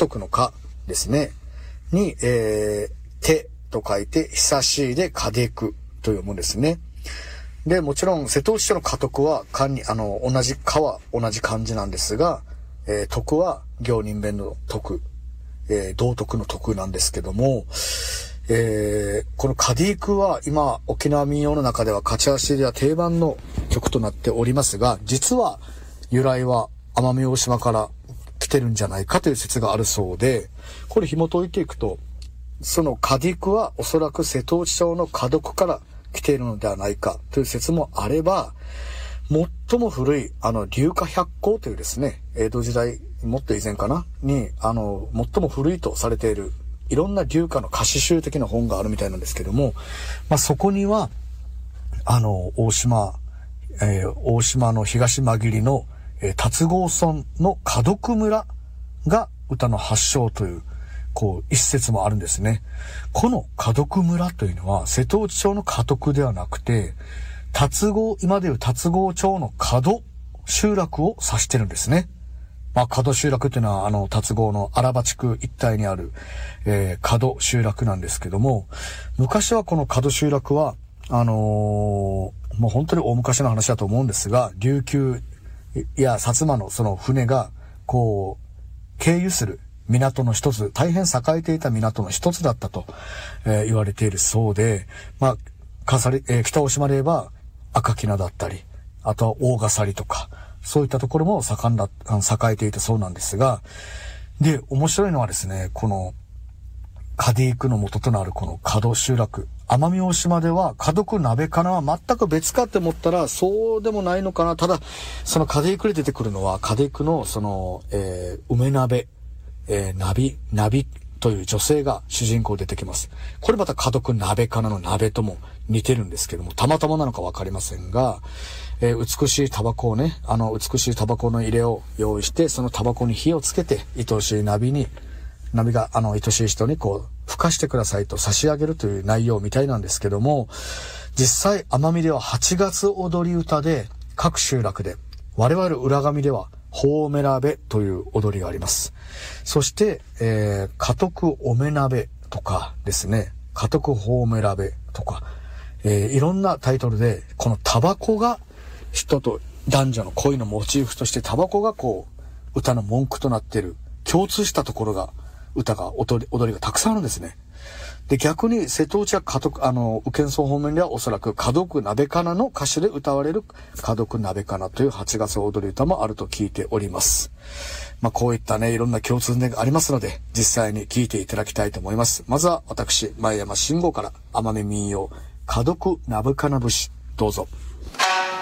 徳の家ですね。に、手と書いて、久しいで家徳と読むんですね。で、もちろん、瀬戸内町の家徳は、同じ家は同じ漢字なんですが、徳は行人弁の徳、道徳の徳なんですけども、このカディークは今沖縄民謡の中では勝ち足では定番の曲となっておりますが、実は由来は奄美大島から来てるんじゃないかという説があるそうで、これ紐解いていくと、そのカディークはおそらく瀬戸内町の家督から来ているのではないかという説もあれば、最も古い龍華百孔というですね、江戸時代もっと以前かなに最も古いとされているいろんな龍華の歌詞集的な本があるみたいなんですけども、そこには大島の東間切りの龍郷村の家督村が歌の発祥という一節もあるんですね。この家督村というのは瀬戸内町の家督ではなくて、今でいう龍郷町の門集落を指してるんですね。門集落っていうのは龍郷の荒場地区一帯にある、門集落なんですけども、昔はこの門集落はもう本当に大昔の話だと思うんですが、琉球や薩摩のその船が経由する港の一つ、大変栄えていた港の一つだったと、言われているそうで、北大島で言えば赤木名だったり、あとは大笠とか、そういったところも栄えていたそうなんですが、で、面白いのはですね、このカディークの元となるこの門集落、奄美大島では家督鍋かなは全く別かって思ったらそうでもないのかな。ただそのカディークで出てくるのはカディークのその、梅鍋、ナビという女性が主人公出てきます。これまた家督鍋かなの鍋とも似てるんですけども、たまたまなのかわかりませんが、美しいタバコをね、美しいタバコの入れを用意して、そのタバコに火をつけて、愛しいナビが愛しい人に吹かしてくださいと差し上げるという内容みたいなんですけども、実際奄美では8月踊り歌で各集落で、我々浦上ではホーメラベという踊りがあります。そして、家督おめ鍋とかですね、家督ホーメラベとか、いろんなタイトルで、このタバコが人と男女の恋のモチーフとしてタバコが歌の文句となっている共通したところが踊りがたくさんあるんですね。で、逆に瀬戸内は宇検村方面ではおそらく家督鍋かなの歌手で歌われる家督鍋かなという8月踊り歌もあると聞いております。こういったね、いろんな共通点がありますので、実際に聞いていただきたいと思います。まずは私、前山慎吾から奄美民謡、家督鍋かな節、どうぞ。